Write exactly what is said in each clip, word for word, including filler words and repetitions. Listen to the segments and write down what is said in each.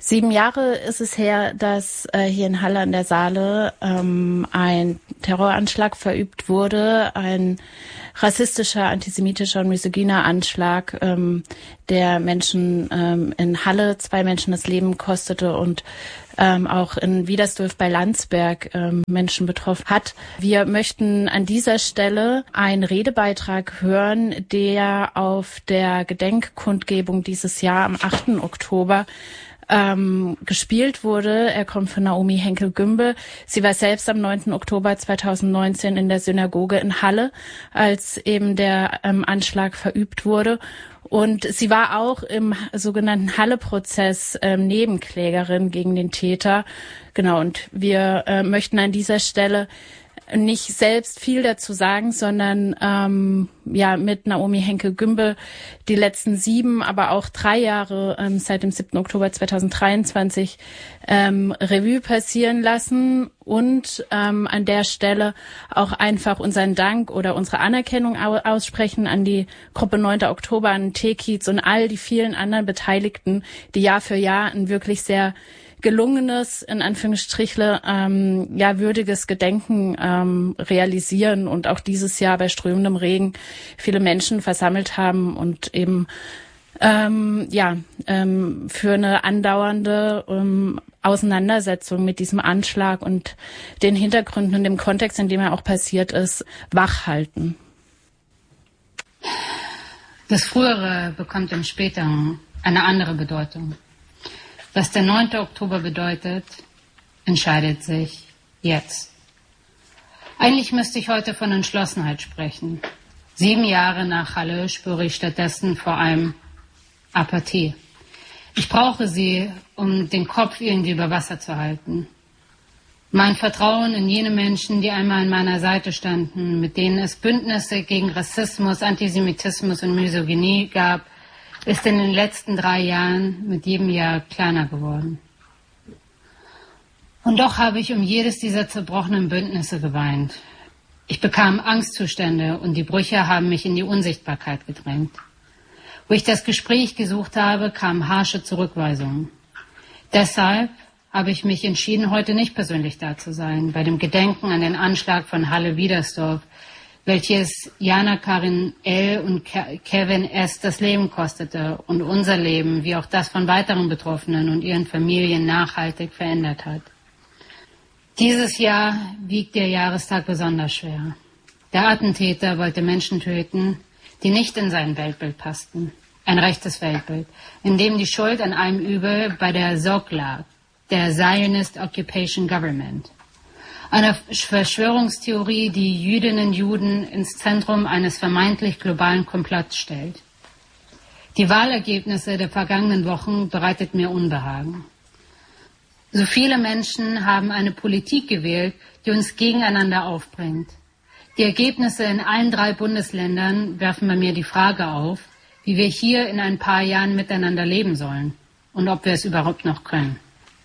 Sieben Jahre ist es her, dass äh, hier in Halle an der Saale ähm, ein Terroranschlag verübt wurde, ein rassistischer, antisemitischer und misogyner Anschlag, ähm, der Menschen ähm, in Halle, zwei Menschen das Leben kostete und ähm, auch in Wiedersdorf bei Landsberg ähm, Menschen betroffen hat. Wir möchten an dieser Stelle einen Redebeitrag hören, der auf der Gedenkkundgebung dieses Jahr am achten Oktober Ähm, gespielt wurde. Er kommt von Naomi Henkel-Gümbel. Sie war selbst am neunten Oktober zweitausendneunzehn in der Synagoge in Halle, als eben der ähm, Anschlag verübt wurde. Und sie war auch im sogenannten Halle-Prozess ähm, Nebenklägerin gegen den Täter. Genau, und wir äh, möchten an dieser Stelle nicht selbst viel dazu sagen, sondern ähm, ja mit Naomi Henkel-Gümbel die letzten sieben, aber auch drei Jahre ähm, seit dem siebten Oktober zweitausenddreiundzwanzig ähm, Revue passieren lassen und ähm, an der Stelle auch einfach unseren Dank oder unsere Anerkennung au- aussprechen an die Gruppe neunter Oktober, an T-Kiez und all die vielen anderen Beteiligten, die Jahr für Jahr ein wirklich sehr gelungenes, in Anführungsstrichle, ähm, ja, würdiges Gedenken ähm, realisieren und auch dieses Jahr bei strömendem Regen viele Menschen versammelt haben und eben ähm, ja ähm, für eine andauernde ähm, Auseinandersetzung mit diesem Anschlag und den Hintergründen und dem Kontext, in dem er auch passiert ist, wachhalten. Das Frühere bekommt im Späteren eine andere Bedeutung. Was der neunte Oktober bedeutet, entscheidet sich jetzt. Eigentlich müsste ich heute von Entschlossenheit sprechen. Sieben Jahre nach Halle spüre ich stattdessen vor allem Apathie. Ich brauche sie, um den Kopf irgendwie über Wasser zu halten. Mein Vertrauen in jene Menschen, die einmal an meiner Seite standen, mit denen es Bündnisse gegen Rassismus, Antisemitismus und Misogynie gab, ist in den letzten drei Jahren mit jedem Jahr kleiner geworden. Und doch habe ich um jedes dieser zerbrochenen Bündnisse geweint. Ich bekam Angstzustände und die Brüche haben mich in die Unsichtbarkeit gedrängt. Wo ich das Gespräch gesucht habe, kamen harsche Zurückweisungen. Deshalb habe ich mich entschieden, heute nicht persönlich da zu sein, bei dem Gedenken an den Anschlag von Halle-Wiedersdorf, welches Jana Karin L. und Kevin S. das Leben kostete und unser Leben, wie auch das von weiteren Betroffenen und ihren Familien nachhaltig verändert hat. Dieses Jahr wiegt der Jahrestag besonders schwer. Der Attentäter wollte Menschen töten, die nicht in sein Weltbild passten. Ein rechtes Weltbild, in dem die Schuld an einem Übel bei der S O G lag, der Zionist Occupation Government. Eine Verschwörungstheorie, die Jüdinnen und Juden ins Zentrum eines vermeintlich globalen Komplotts stellt. Die Wahlergebnisse der vergangenen Wochen bereitet mir Unbehagen. So viele Menschen haben eine Politik gewählt, die uns gegeneinander aufbringt. Die Ergebnisse in allen drei Bundesländern werfen bei mir die Frage auf, wie wir hier in ein paar Jahren miteinander leben sollen und ob wir es überhaupt noch können.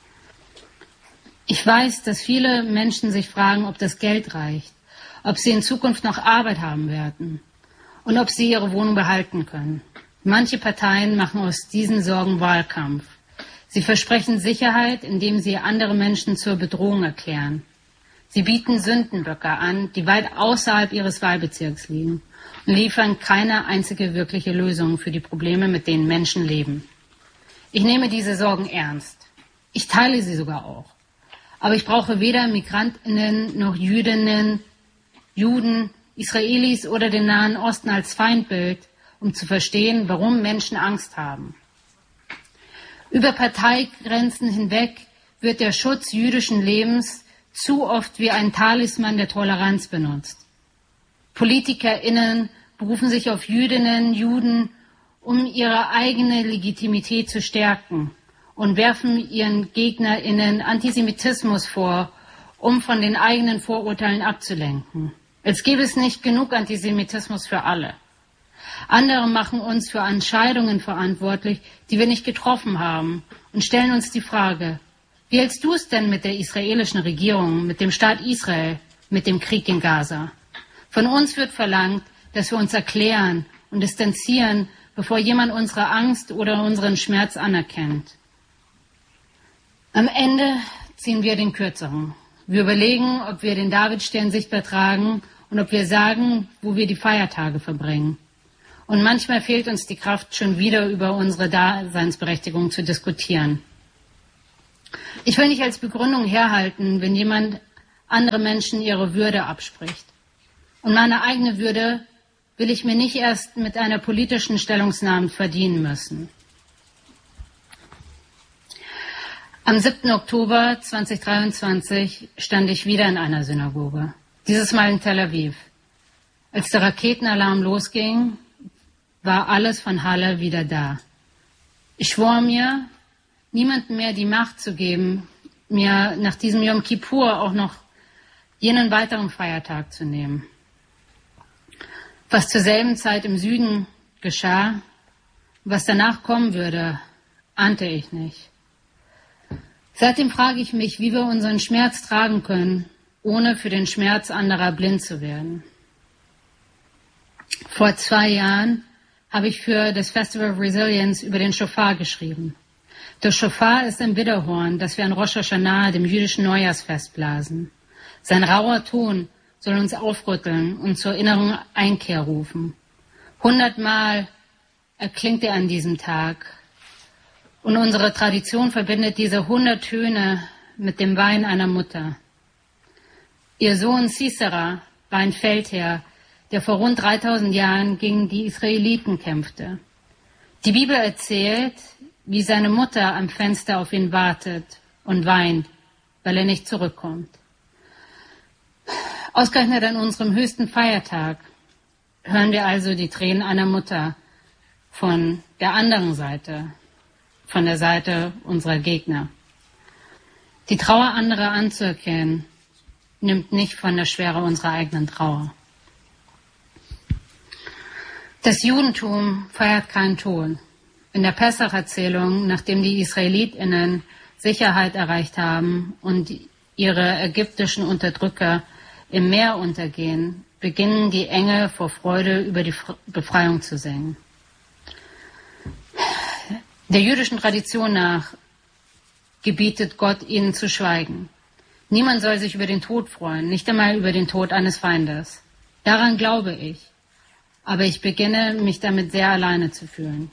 Ich weiß, dass viele Menschen sich fragen, ob das Geld reicht, ob sie in Zukunft noch Arbeit haben werden und ob sie ihre Wohnung behalten können. Manche Parteien machen aus diesen Sorgen Wahlkampf. Sie versprechen Sicherheit, indem sie andere Menschen zur Bedrohung erklären. Sie bieten Sündenböcke an, die weit außerhalb ihres Wahlbezirks liegen und liefern keine einzige wirkliche Lösung für die Probleme, mit denen Menschen leben. Ich nehme diese Sorgen ernst. Ich teile sie sogar auch. Aber ich brauche weder Migrantinnen noch Jüdinnen, Juden, Israelis oder den Nahen Osten als Feindbild, um zu verstehen, warum Menschen Angst haben. Über Parteigrenzen hinweg wird der Schutz jüdischen Lebens zu oft wie ein Talisman der Toleranz benutzt. PolitikerInnen berufen sich auf Jüdinnen, Juden, um ihre eigene Legitimität zu stärken und werfen ihren GegnerInnen Antisemitismus vor, um von den eigenen Vorurteilen abzulenken. Als gäbe es nicht genug Antisemitismus für alle. Andere machen uns für Entscheidungen verantwortlich, die wir nicht getroffen haben, und stellen uns die Frage, wie hältst du es denn mit der israelischen Regierung, mit dem Staat Israel, mit dem Krieg in Gaza? Von uns wird verlangt, dass wir uns erklären und distanzieren, bevor jemand unsere Angst oder unseren Schmerz anerkennt. Am Ende ziehen wir den Kürzeren. Wir überlegen, ob wir den Davidstern sichtbar tragen und ob wir sagen, wo wir die Feiertage verbringen. Und manchmal fehlt uns die Kraft, schon wieder über unsere Daseinsberechtigung zu diskutieren. Ich will nicht als Begründung herhalten, wenn jemand andere Menschen ihre Würde abspricht. Und meine eigene Würde will ich mir nicht erst mit einer politischen Stellungnahme verdienen müssen. Am siebten Oktober zweitausenddreiundzwanzig stand ich wieder in einer Synagoge, dieses Mal in Tel Aviv. Als der Raketenalarm losging, war alles von Halle wieder da. Ich schwor mir, niemandem mehr die Macht zu geben, mir nach diesem Yom Kippur auch noch jenen weiteren Feiertag zu nehmen. Was zur selben Zeit im Süden geschah, was danach kommen würde, ahnte ich nicht. Seitdem frage ich mich, wie wir unseren Schmerz tragen können, ohne für den Schmerz anderer blind zu werden. Vor zwei Jahren habe ich für das Festival of Resilience über den Shofar geschrieben. Der Shofar ist ein Widderhorn, das wir an Rosh Hashanah, dem jüdischen Neujahrsfest, blasen. Sein rauer Ton soll uns aufrütteln und zur inneren Einkehr rufen. Hundertmal erklingt er an diesem Tag. Und unsere Tradition verbindet diese hundert Töne mit dem Wein einer Mutter. Ihr Sohn Sisera war ein Feldherr, der vor rund dreitausend Jahren gegen die Israeliten kämpfte. Die Bibel erzählt, wie seine Mutter am Fenster auf ihn wartet und weint, weil er nicht zurückkommt. Ausgerechnet an unserem höchsten Feiertag hören wir also die Tränen einer Mutter von der anderen Seite, von der Seite unserer Gegner. Die Trauer anderer anzuerkennen, nimmt nicht von der Schwere unserer eigenen Trauer. Das Judentum feiert keinen Tod. In der Pessach-Erzählung, nachdem die IsraelitInnen Sicherheit erreicht haben und ihre ägyptischen Unterdrücker im Meer untergehen, beginnen die Engel vor Freude über die Befreiung zu singen. Der jüdischen Tradition nach gebietet Gott, ihnen zu schweigen. Niemand soll sich über den Tod freuen, nicht einmal über den Tod eines Feindes. Daran glaube ich. Aber ich beginne, mich damit sehr alleine zu fühlen.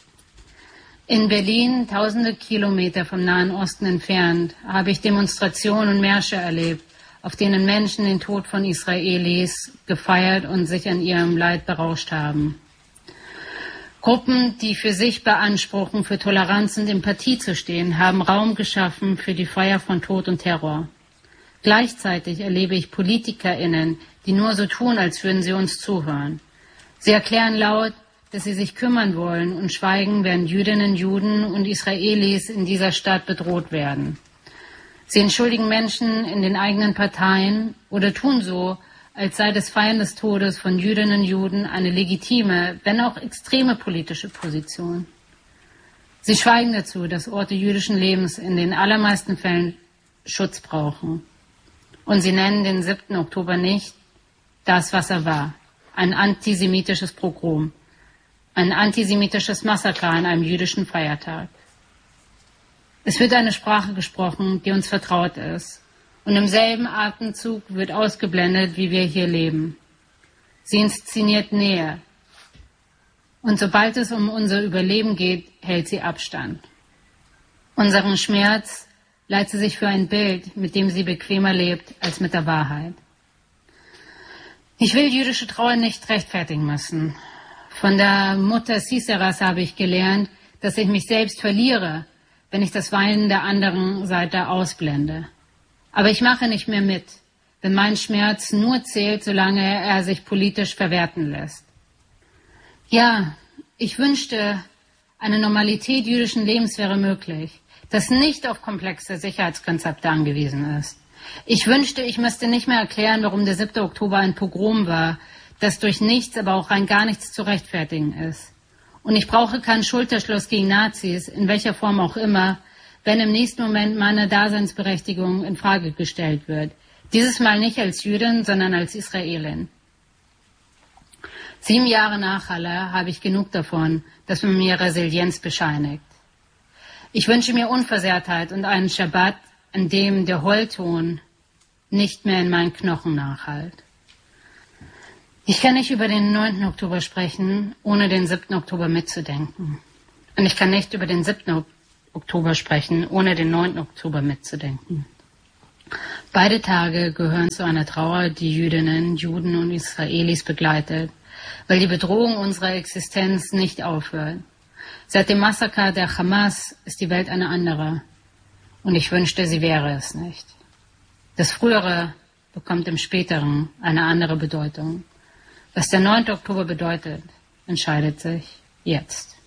In Berlin, tausende Kilometer vom Nahen Osten entfernt, habe ich Demonstrationen und Märsche erlebt, auf denen Menschen den Tod von Israelis gefeiert und sich an ihrem Leid berauscht haben. Gruppen, die für sich beanspruchen, für Toleranz und Empathie zu stehen, haben Raum geschaffen für die Feier von Tod und Terror. Gleichzeitig erlebe ich PolitikerInnen, die nur so tun, als würden sie uns zuhören. Sie erklären laut, dass sie sich kümmern wollen und schweigen, während Jüdinnen, Juden und Israelis in dieser Stadt bedroht werden. Sie entschuldigen Menschen in den eigenen Parteien oder tun so, als sei das Feiern des Todes von Jüdinnen und Juden eine legitime, wenn auch extreme politische Position. Sie schweigen dazu, dass Orte jüdischen Lebens in den allermeisten Fällen Schutz brauchen. Und sie nennen den siebten Oktober nicht das, was er war. Ein antisemitisches Pogrom, ein antisemitisches Massaker an einem jüdischen Feiertag. Es wird eine Sprache gesprochen, die uns vertraut ist. Und im selben Atemzug wird ausgeblendet, wie wir hier leben. Sie inszeniert Nähe. Und sobald es um unser Überleben geht, hält sie Abstand. Unseren Schmerz leiht sie sich für ein Bild, mit dem sie bequemer lebt als mit der Wahrheit. Ich will jüdische Trauer nicht rechtfertigen müssen. Von der Mutter Siseras habe ich gelernt, dass ich mich selbst verliere, wenn ich das Weinen der anderen Seite ausblende. Aber ich mache nicht mehr mit, wenn mein Schmerz nur zählt, solange er sich politisch verwerten lässt. Ja, ich wünschte, eine Normalität jüdischen Lebens wäre möglich, das nicht auf komplexe Sicherheitskonzepte angewiesen ist. Ich wünschte, ich müsste nicht mehr erklären, warum der siebte Oktober ein Pogrom war, das durch nichts, aber auch rein gar nichts zu rechtfertigen ist. Und ich brauche keinen Schulterschluss gegen Nazis, in welcher Form auch immer, wenn im nächsten Moment meine Daseinsberechtigung in Frage gestellt wird. Dieses Mal nicht als Jüdin, sondern als Israelin. Sieben Jahre nach Halle habe ich genug davon, dass man mir Resilienz bescheinigt. Ich wünsche mir Unversehrtheit und einen Schabbat, an dem der Heulton nicht mehr in meinen Knochen nachhallt. Ich kann nicht über den neunten Oktober sprechen, ohne den siebten Oktober mitzudenken. Und ich kann nicht über den siebten Oktober sprechen, ohne den neunten Oktober mitzudenken. Beide Tage gehören zu einer Trauer, die Jüdinnen, Juden und Israelis begleitet, weil die Bedrohung unserer Existenz nicht aufhört. Seit dem Massaker der Hamas ist die Welt eine andere. Und ich wünschte, sie wäre es nicht. Das Frühere bekommt im Späteren eine andere Bedeutung. Was der neunte Oktober bedeutet, entscheidet sich jetzt.